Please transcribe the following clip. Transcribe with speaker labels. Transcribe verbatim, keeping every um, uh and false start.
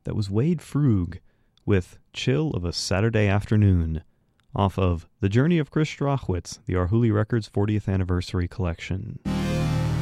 Speaker 1: That was Wade Frug with Chill of a Saturday Afternoon off of The Journey of Chris Strachwitz, the Arhoolie Records fortieth Anniversary Collection.